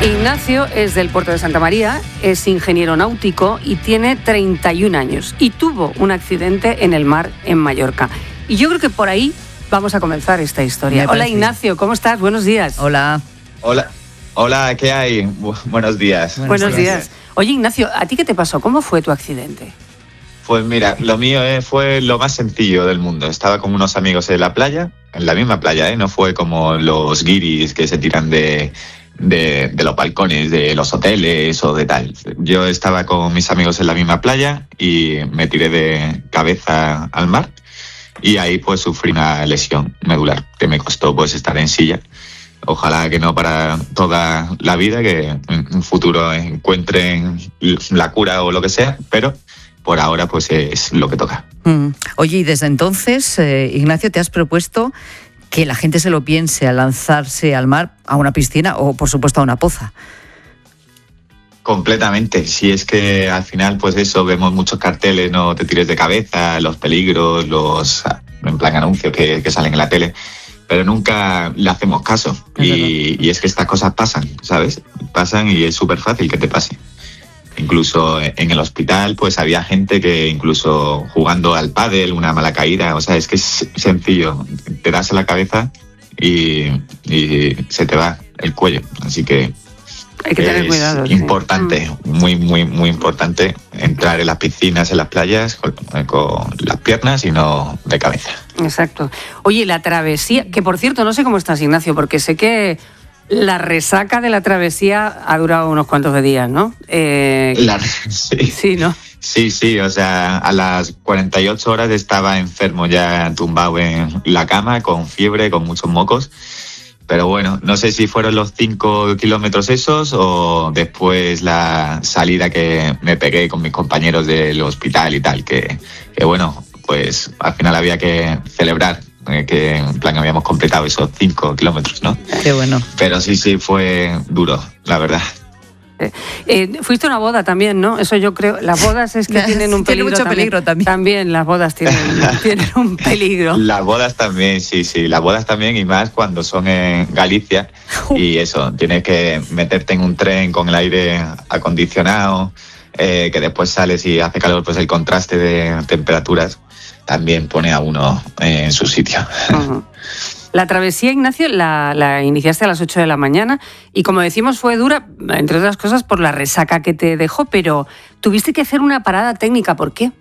Ignacio es del puerto de Santa María, es ingeniero náutico y tiene 31 años. Y tuvo un accidente en el mar en Mallorca. Y yo creo que por ahí vamos a comenzar esta historia. Hola Ignacio, ¿cómo estás? Buenos días. Hola. Hola, ¿qué hay? Buenos días. Buenos días. Oye Ignacio, ¿a ti qué te pasó? ¿Cómo fue tu accidente? Pues mira, lo mío fue lo más sencillo del mundo. Estaba con unos amigos en la playa, en la misma playa, no fue como los guiris que se tiran de los balcones de los hoteles o de tal. Yo estaba con mis amigos en la misma playa y me tiré de cabeza al mar y ahí pues sufrí una lesión medular que me costó pues estar en silla. Ojalá que no para toda la vida, que en un futuro encuentren la cura o lo que sea, pero por ahora pues es lo que toca. Oye, y desde entonces, Ignacio, te has propuesto que la gente se lo piense al lanzarse al mar, a una piscina o, por supuesto, a una poza. Completamente. Si es que al final, pues eso, vemos muchos carteles, no te tires de cabeza, los peligros, los en plan anuncios que salen en la tele, pero nunca le hacemos caso. Y es que estas cosas pasan, ¿sabes? Pasan y es súper fácil que te pase. Incluso en el hospital, pues había gente que incluso jugando al pádel, una mala caída, o sea, es que es sencillo, te das a la cabeza y se te va el cuello, así que hay que tener cuidado. Es importante, muy, muy, muy importante entrar en las piscinas, en las playas, con las piernas y no de cabeza. Exacto. Oye, la travesía, que por cierto, no sé cómo estás, Ignacio, porque sé que la resaca de la travesía ha durado unos cuantos de días, ¿no? Sí, ¿no? Sí, o sea, a las 48 horas estaba enfermo ya, tumbado en la cama, con fiebre, con muchos mocos. Pero bueno, no sé si fueron los 5 kilómetros esos o después la salida que me pegué con mis compañeros del hospital y tal, que bueno, pues al final había que celebrar que en plan habíamos completado esos 5 kilómetros, ¿no? Qué bueno. Pero sí, fue duro, la verdad. Fuiste a una boda también, ¿no? Eso yo creo. Las bodas es que tienen un peligro. Tiene mucho peligro también. También las bodas tienen un peligro. Las bodas también, sí. Las bodas también, y más cuando son en Galicia. Y eso, tienes que meterte en un tren con el aire acondicionado, que después sales y hace calor, pues el contraste de temperaturas también pone a uno en su sitio. Uh-huh. La travesía, Ignacio, la iniciaste a las 8 de la mañana y, como decimos, fue dura, entre otras cosas, por la resaca que te dejó, pero tuviste que hacer una parada técnica. ¿Por qué?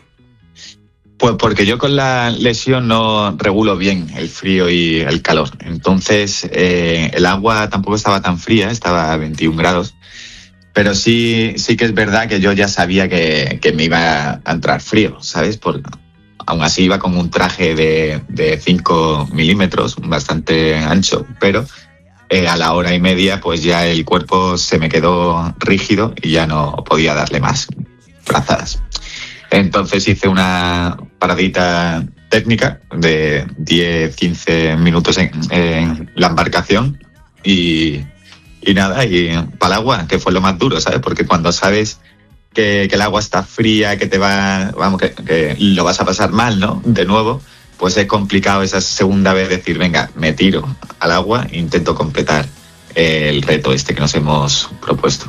Pues porque yo con la lesión no regulo bien el frío y el calor. Entonces, el agua tampoco estaba tan fría, estaba a 21 grados. Pero sí que es verdad que yo ya sabía que me iba a entrar frío, ¿sabes? Aún así iba con un traje de 5 milímetros, bastante ancho, pero a la hora y media pues ya el cuerpo se me quedó rígido y ya no podía darle más brazadas. Entonces hice una paradita técnica de 10-15 minutos en la embarcación y nada, y para el agua, que fue lo más duro, ¿sabes? Porque cuando sabes que el agua está fría, que que lo vas a pasar mal, ¿no? De nuevo, pues es complicado esa segunda vez decir, venga, me tiro al agua e intento completar el reto que nos hemos propuesto.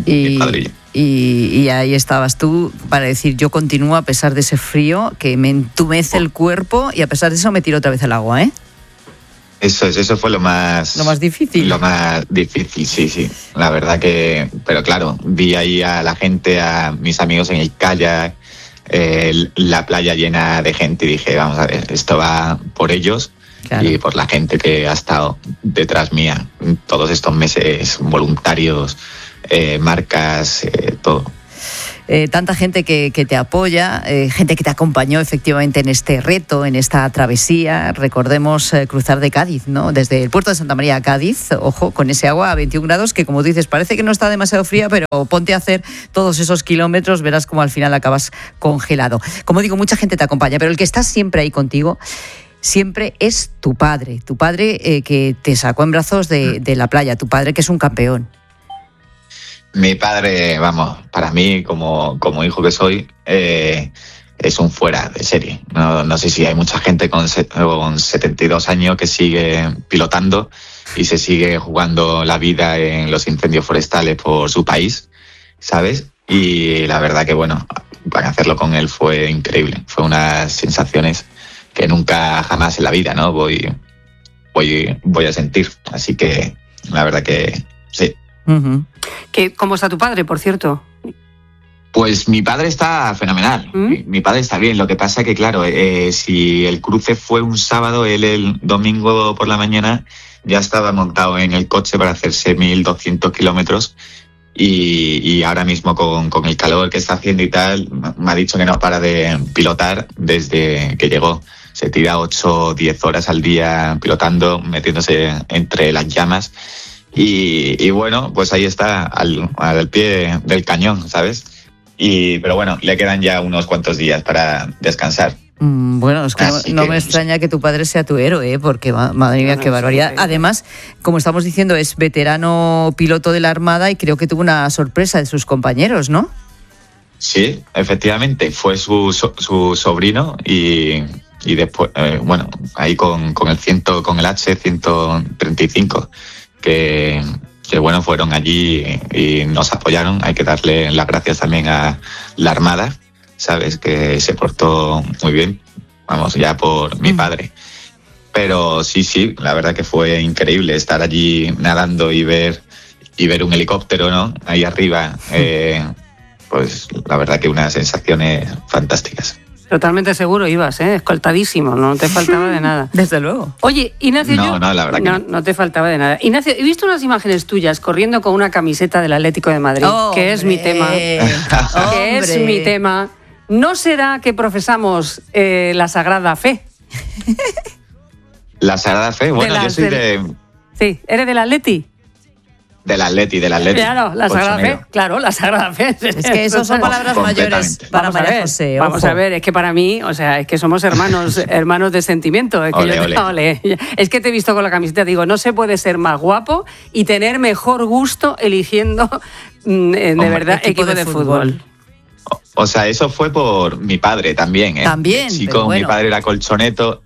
Y ahí estabas tú para decir, yo continúo a pesar de ese frío que me entumece el cuerpo y a pesar de eso me tiro otra vez al agua, ¿eh? Eso fue lo más difícil. Lo más difícil, sí. La verdad que, pero claro, vi ahí a la gente, a mis amigos en el kayak, la playa llena de gente y dije, vamos a ver, esto va por ellos. Claro. Y por la gente que ha estado detrás mía todos estos meses, voluntarios, marcas, todo. Tanta gente que te apoya, gente que te acompañó efectivamente en este reto, en esta travesía. Recordemos cruzar de Cádiz, ¿no? Desde el puerto de Santa María a Cádiz, ojo, con ese agua a 21 grados que, como tú dices, parece que no está demasiado fría, pero ponte a hacer todos esos kilómetros, verás cómo al final acabas congelado. Como digo, mucha gente te acompaña, pero el que está siempre ahí contigo siempre es tu padre que te sacó en brazos de la playa, tu padre que es un campeón. Mi padre, vamos, para mí, como hijo que soy, es un fuera de serie. No sé si hay mucha gente con 72 años que sigue pilotando y se sigue jugando la vida en los incendios forestales por su país, ¿sabes? Y la verdad que, bueno, para hacerlo con él fue increíble. Fue unas sensaciones que nunca jamás en la vida, ¿no? voy a sentir. Así que la verdad que sí. Uh-huh. ¿Cómo está tu padre, por cierto? Pues mi padre está fenomenal. Mi padre está bien. Lo que pasa es que, claro, si el cruce fue un sábado, él el domingo por la mañana ya estaba montado en el coche para hacerse 1.200 kilómetros. Y ahora mismo con el calor que está haciendo y tal, me ha dicho que no para de pilotar desde que llegó. Se tira 8 o 10 horas al día pilotando, metiéndose entre las llamas. Y bueno, pues ahí está, al pie del cañón, ¿sabes? Pero bueno, le quedan ya unos cuantos días para descansar. Bueno, es que no me extraña que tu padre sea tu héroe, porque madre mía, qué barbaridad. Además, como estamos diciendo, es veterano piloto de la Armada y creo que tuvo una sorpresa de sus compañeros, ¿no? Sí, efectivamente, fue su sobrino y después, bueno, ahí con el H-135, que bueno, fueron allí y nos apoyaron. Hay que darle las gracias también a la Armada, ¿sabes? Que se portó muy bien, vamos, ya por mi padre. Pero sí, la verdad que fue increíble estar allí nadando y ver un helicóptero, ¿no? Ahí arriba, pues la verdad que unas sensaciones fantásticas. Totalmente seguro ibas, escoltadísimo, no te faltaba de nada. Desde luego. Oye, Ignacio, no, la verdad que no te faltaba de nada. Ignacio, he visto unas imágenes tuyas corriendo con una camiseta del Atlético de Madrid, que es mi tema. Que es mi tema. ¿No será que profesamos la Sagrada Fe? ¿La Sagrada Fe? Bueno, yo soy Sí, ¿eres del Atleti? Del Atleti. Claro, la Sagrada Fe. Claro, la Sagrada Fe. Es que eso son palabras mayores para María José. Vamos a ver, es que para mí, o sea, es que somos hermanos de sentimiento. Es que ole. Es que te he visto con la camiseta, digo, no se puede ser más guapo y tener mejor gusto eligiendo, de verdad, equipo de fútbol. O sea, eso fue por mi padre también. También, chico, bueno. Mi padre era colchonero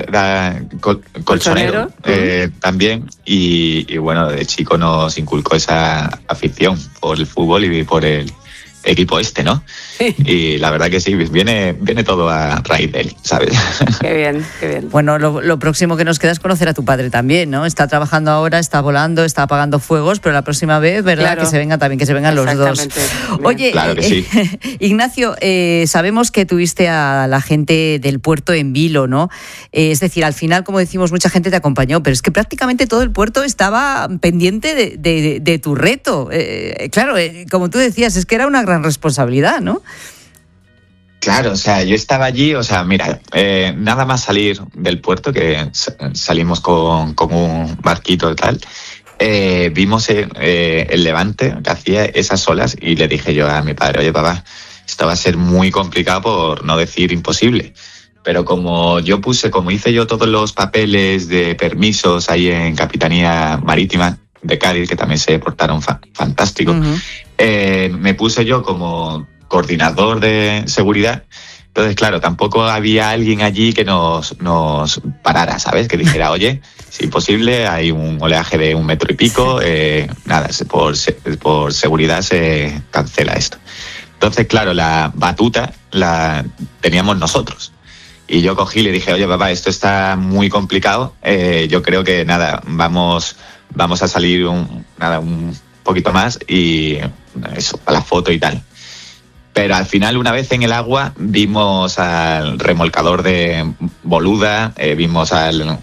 también. Y bueno, de chico nos inculcó esa afición por el fútbol y por el equipo ¿no? Sí. Y la verdad que sí, viene todo a raíz de él, ¿sabes? Qué bien. Bueno, lo próximo que nos queda es conocer a tu padre también, ¿no? Está trabajando ahora, está volando, está apagando fuegos, pero la próxima vez, ¿verdad? Claro. Que se venga también, que se vengan los dos. Oye, claro que sí. Ignacio, sabemos que tuviste a la gente del puerto en vilo, ¿no? Es decir, al final, como decimos, mucha gente te acompañó, pero es que prácticamente todo el puerto estaba pendiente de tu reto. Claro, como tú decías, es que era una gran responsabilidad, ¿no? Claro, o sea, yo estaba allí, o sea, mira, nada más salir del puerto, que salimos con un barquito y tal, vimos el levante que hacía esas olas y le dije yo a mi padre, oye, papá, esto va a ser muy complicado por no decir imposible. Pero como hice yo todos los papeles de permisos ahí en Capitanía Marítima de Cádiz, que también se portaron fantástico, me puse yo como coordinador de seguridad. Entonces, claro, tampoco había alguien allí que nos parara, ¿sabes? Que dijera, oye, si posible, hay un oleaje de 1 metro y pico, nada, por seguridad se cancela esto. Entonces, claro, la batuta la teníamos nosotros. Y yo cogí y le dije, oye, papá, esto está muy complicado, yo creo que, nada, vamos a salir un poquito más y eso, a la foto y tal. Pero al final, una vez en el agua, vimos al remolcador de Boluda, vimos al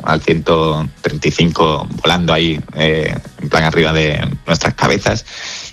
135 volando ahí, en plan arriba de nuestras cabezas,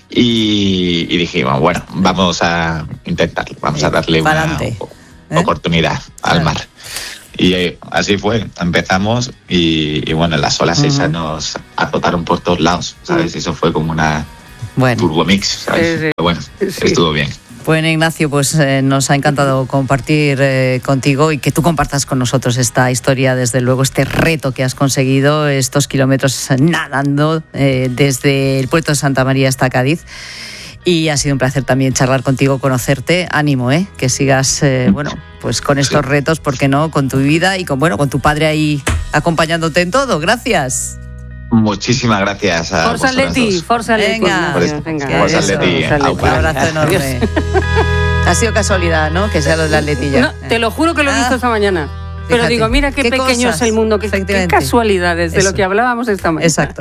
y dijimos, bueno, vamos a intentarlo, vamos a darle una oportunidad al mar. Y así fue, empezamos y bueno, las olas esas nos azotaron por todos lados, ¿sabes? Eso fue como una turbomix, ¿sabes? Pero bueno, estuvo bien. Bueno, Ignacio, pues nos ha encantado compartir contigo y que tú compartas con nosotros esta historia, desde luego, este reto que has conseguido, estos kilómetros nadando desde el puerto de Santa María hasta Cádiz. Y ha sido un placer también charlar contigo, conocerte. Ánimo, que sigas, pues con estos retos, ¿por qué no? Con tu vida y con tu padre ahí acompañándote en todo. Gracias. Muchísimas gracias a Forza vosotras Atleti, dos. Forza Atleti. Venga. Forza Atleti. Un abrazo enorme. Ha sido casualidad, ¿no? Que sea lo de la atletilla. No, te lo juro que lo he visto esta mañana. Pero Fíjate, digo, mira qué pequeño cosas, es el mundo, qué casualidades de Eso. lo que hablábamos esta mañana. Exacto.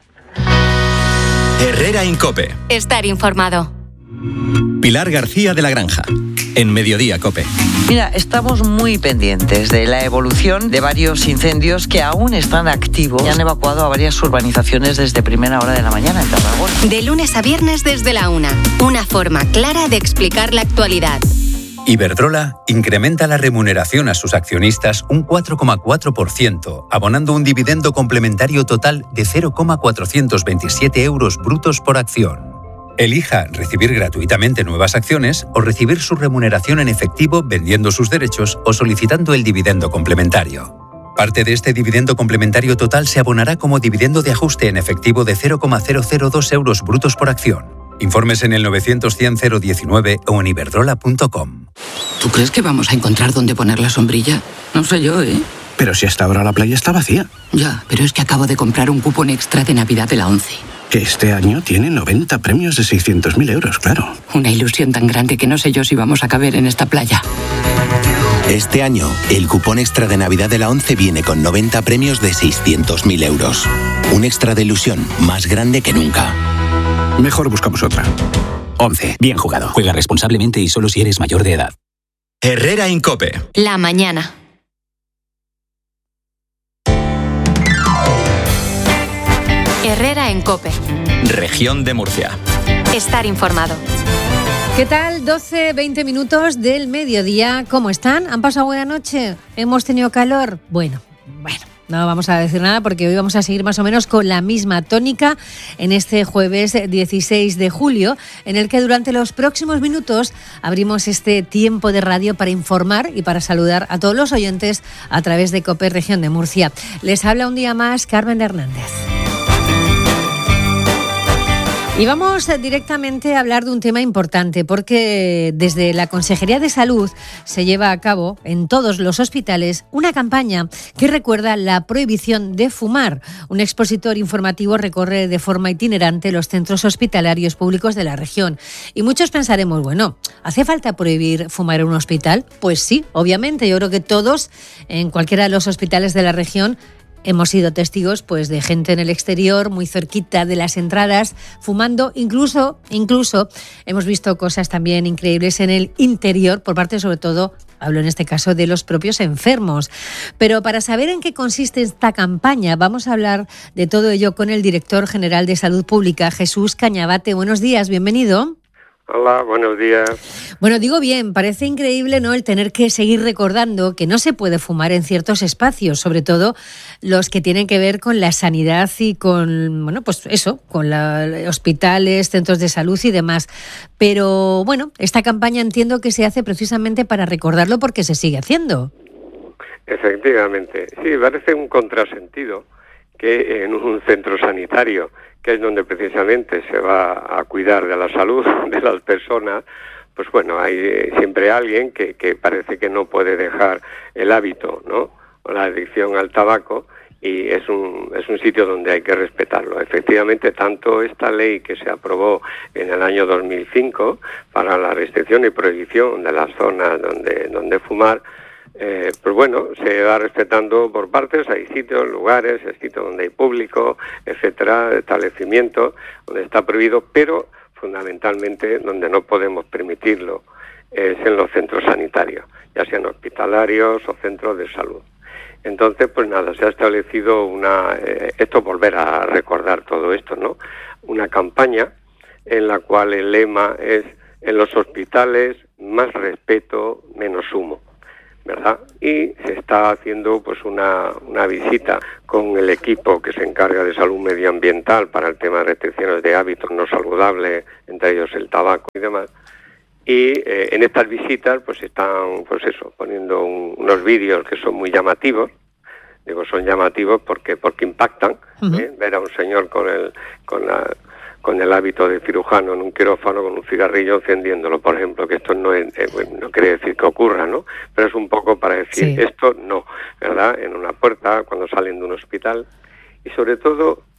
Herrera Incope. Estar informado. Pilar García de la Granja. En Mediodía Cope. Mira, estamos muy pendientes de la evolución de varios incendios que aún están activos y han evacuado a varias urbanizaciones desde primera hora de la mañana en Tarragona. De lunes a viernes desde la 1. Una forma clara de explicar la actualidad. Iberdrola incrementa la remuneración a sus accionistas un 4,4%, abonando un dividendo complementario total de 0,427 euros brutos por acción. Elija recibir gratuitamente nuevas acciones o recibir su remuneración en efectivo vendiendo sus derechos o solicitando el dividendo complementario. Parte de este dividendo complementario total se abonará como dividendo de ajuste en efectivo de 0,002 euros brutos por acción. Informes en el 900-100-019 o en iberdrola.com. ¿Tú crees que vamos a encontrar dónde poner la sombrilla? No sé yo, ¿eh? Pero si hasta ahora la playa está vacía. Ya, pero es que acabo de comprar un cupón extra de Navidad de la 11. Que este año tiene 90 premios de 600.000 euros, claro. Una ilusión tan grande que no sé yo si vamos a caber en esta playa. Este año, el cupón extra de Navidad de la 11 viene con 90 premios de 600.000 euros. Un extra de ilusión más grande que nunca. Mejor buscamos otra. 11. Bien jugado. Juega responsablemente y solo si eres mayor de edad. Herrera Incope. La mañana. Herrera en COPE. Región de Murcia. Estar informado. ¿Qué tal? 12-20 minutos del mediodía. ¿Cómo están? ¿Han pasado buena noche? ¿Hemos tenido calor? Bueno. No vamos a decir nada porque hoy vamos a seguir más o menos con la misma tónica en este jueves 16 de julio, en el que durante los próximos minutos abrimos este tiempo de radio para informar y para saludar a todos los oyentes a través de COPE Región de Murcia. Les habla un día más Carmen Hernández. Y vamos directamente a hablar de un tema importante porque desde la Consejería de Salud se lleva a cabo en todos los hospitales una campaña que recuerda la prohibición de fumar. Un expositor informativo recorre de forma itinerante los centros hospitalarios públicos de la región. Y muchos pensaremos, bueno, ¿hace falta prohibir fumar en un hospital? Pues sí, obviamente. Yo creo que todos en cualquiera de los hospitales de la región hemos sido testigos pues de gente en el exterior, muy cerquita de las entradas, fumando. Incluso hemos visto cosas también increíbles en el interior, por parte sobre todo, hablo en este caso de los propios enfermos. Pero para saber en qué consiste esta campaña, vamos a hablar de todo ello con el director general de Salud Pública, Jesús Cañabate. Buenos días, bienvenido. Hola, buenos días. Bueno, digo bien, parece increíble, ¿no?, el tener que seguir recordando que no se puede fumar en ciertos espacios, sobre todo los que tienen que ver con la sanidad y con, bueno, pues eso, con hospitales, centros de salud y demás. Pero, bueno, esta campaña entiendo que se hace precisamente para recordarlo porque se sigue haciendo. Efectivamente, sí, parece un contrasentido que en un centro sanitario, que es donde precisamente se va a cuidar de la salud de las personas, pues bueno, hay siempre alguien que parece que no puede dejar el hábito, ¿no?, o la adicción al tabaco, y es un sitio donde hay que respetarlo. Efectivamente, tanto esta ley que se aprobó en el año 2005 para la restricción y prohibición de las zonas donde fumar, pues bueno, se va respetando por partes. Hay sitios, lugares, sitios donde hay público, etcétera, establecimientos donde está prohibido, pero fundamentalmente donde no podemos permitirlo es en los centros sanitarios, ya sean hospitalarios o centros de salud. Entonces, pues nada, se ha establecido esto, volver a recordar todo esto, ¿no? Una campaña en la cual el lema es: en los hospitales, más respeto, menos humo, ¿verdad? Y se está haciendo pues una visita con el equipo que se encarga de salud medioambiental para el tema de restricciones de hábitos no saludables, entre ellos el tabaco y demás. Y en estas visitas pues están, pues eso, poniendo unos vídeos que son muy llamativos. Digo, son llamativos porque impactan. Ver a un señor con el hábito de cirujano en un quirófano con un cigarrillo encendiéndolo, por ejemplo, que esto no quiere decir que ocurra, ¿no? Pero es un poco para decir, sí, esto no, ¿verdad? En una puerta, cuando salen de un hospital. Y sobre todo,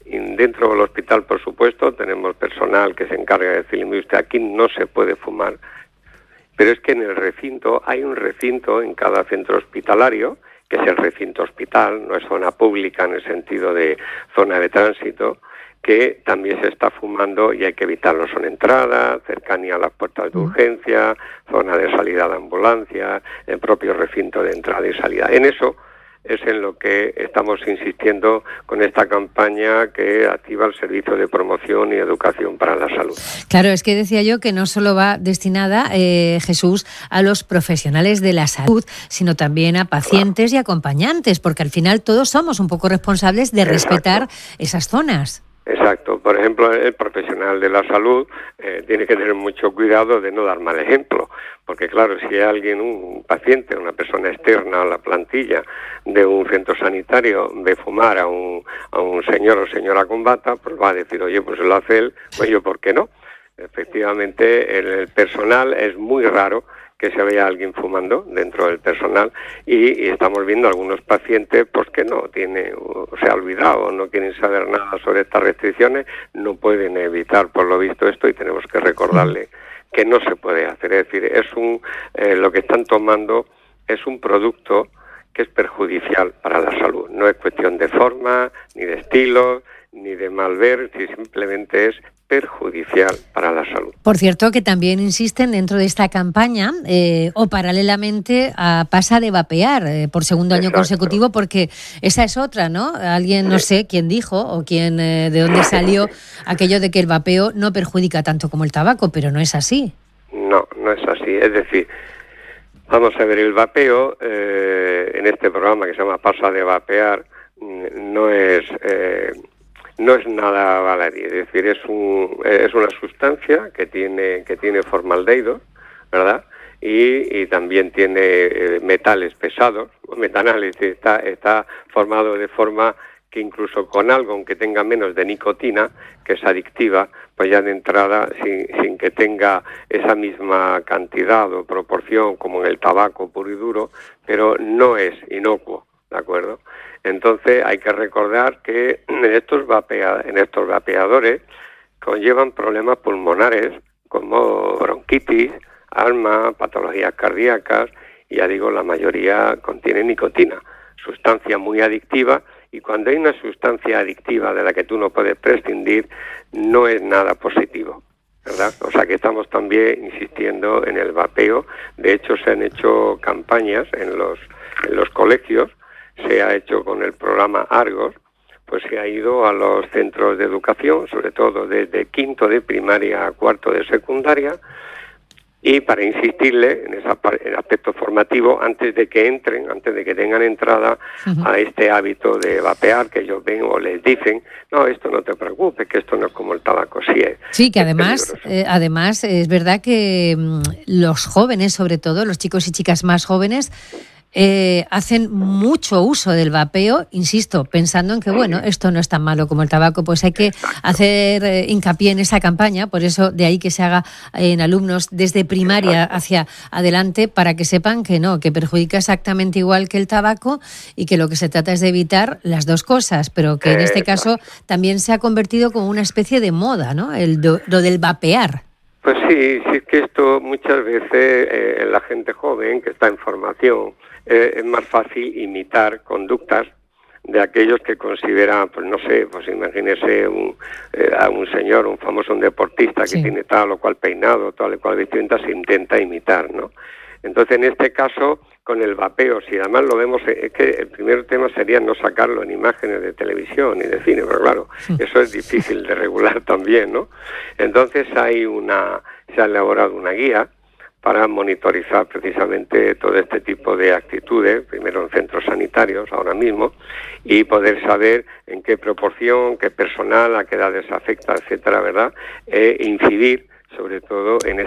dentro del hospital, por supuesto, tenemos personal que se encarga de decirle, mire usted, aquí no se puede fumar. Pero es que en el recinto, hay un recinto en cada centro hospitalario, que es el recinto hospital, no es zona pública en el sentido de zona de tránsito, que también se está fumando y hay que evitarlo. Son entradas, cercanía a las puertas de urgencia, zona de salida de ambulancia, el propio recinto de entrada y salida. En eso es en lo que estamos insistiendo con esta campaña que activa el Servicio de Promoción y Educación para la Salud. Claro, es que decía yo que no solo va destinada, Jesús, a los profesionales de la salud, sino también a pacientes y acompañantes, porque al final todos somos un poco responsables de respetar esas zonas. Exacto. Por ejemplo, el profesional de la salud tiene que tener mucho cuidado de no dar mal ejemplo, porque claro, si hay alguien, un paciente, una persona externa a la plantilla de un centro sanitario, ve fumar a un señor o señora con bata, pues va a decir, oye, pues lo hace él, pues yo, ¿por qué no? Efectivamente, el personal es muy raro que se vea alguien fumando dentro del personal y estamos viendo algunos pacientes pues que no tienen, se ha olvidado, no quieren saber nada sobre estas restricciones, no pueden evitar por lo visto esto y tenemos que recordarle que no se puede hacer. Es decir, lo que están tomando es un producto que es perjudicial para la salud. No es cuestión de forma, ni de estilo, ni de mal ver, simplemente es perjudicial para la salud. Por cierto, que también insisten dentro de esta campaña o paralelamente a pasa de vapear por segundo año consecutivo, porque esa es otra, ¿no? Alguien, no sé quién dijo o quién de dónde salió aquello de que el vapeo no perjudica tanto como el tabaco, pero no es así. No, no es así. Es decir, vamos a ver, el vapeo en este programa que se llama Pasa de Vapear no es nada baladí, es decir, es una sustancia que tiene formaldehído, ¿verdad? Y también tiene metales pesados, metanales, está formado de forma que incluso con algo, aunque tenga menos de nicotina, que es adictiva, pues ya de entrada, sin que tenga esa misma cantidad o proporción como en el tabaco puro y duro, pero no es inocuo, ¿de acuerdo? Entonces hay que recordar que estos vapeadores conllevan problemas pulmonares como bronquitis, asma, patologías cardíacas y ya digo, la mayoría contiene nicotina, sustancia muy adictiva, y cuando hay una sustancia adictiva de la que tú no puedes prescindir, no es nada positivo, ¿verdad? O sea que estamos también insistiendo en el vapeo. De hecho, se han hecho campañas en los colegios, se ha hecho con el programa Argos, pues se ha ido a los centros de educación, sobre todo desde quinto de primaria a cuarto de secundaria, y para insistirle en el aspecto formativo antes de que entren, antes de que tengan entrada a este hábito de vapear, que ellos ven o les dicen, no, esto no te preocupes, que esto no es como el tabaco, sí es. Sí, que además es verdad que los jóvenes, sobre todo los chicos y chicas más jóvenes, hacen mucho uso del vapeo, insisto, pensando en que, bueno, esto no es tan malo como el tabaco, pues hay que hacer hincapié en esa campaña, por eso de ahí que se haga en alumnos desde primaria hacia adelante, para que sepan que no, que perjudica exactamente igual que el tabaco y que lo que se trata es de evitar las dos cosas, pero que en este caso también se ha convertido como una especie de moda, ¿no? Lo del vapear. Pues sí, es que esto muchas veces en la gente joven que está en formación es más fácil imitar conductas de aquellos que consideran, pues no sé, pues imagínese a un señor, un famoso, un deportista que tiene tal o cual peinado, tal o cual vestimenta, se intenta imitar, ¿no? Entonces, en este caso, con el vapeo, si además lo vemos, es que el primer tema sería no sacarlo en imágenes de televisión y de cine, pero claro, eso es difícil de regular también, ¿no? Entonces se ha elaborado una guía para monitorizar precisamente todo este tipo de actitudes, primero en centros sanitarios ahora mismo, y poder saber en qué proporción, qué personal, a qué edades afecta, etcétera, ¿verdad? E incidir sobre todo en